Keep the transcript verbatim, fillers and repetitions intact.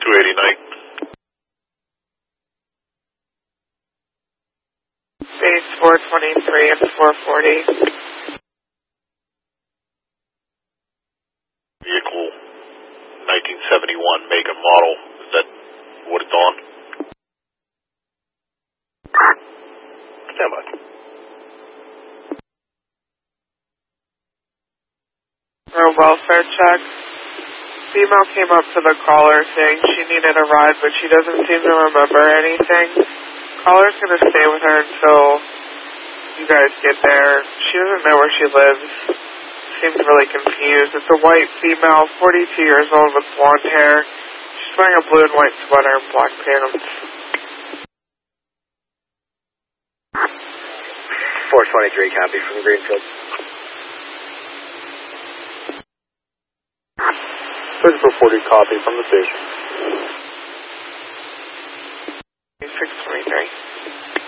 two eighty night. Base four twenty-three and four forty. Vehicle nineteen seventy-one make and model. Is that what it's on? Stand by. For a welfare check, female came up to the caller saying she needed a ride, but she doesn't seem to remember anything. Caller's going to stay with her until you guys get there. She doesn't know where she lives. Seems really confused. It's a white female, forty-two years old with blonde hair. She's wearing a blue and white sweater and black pants. four twenty-three, copy from Greenfield. thirty-four forty, copy from the station. six twenty-three.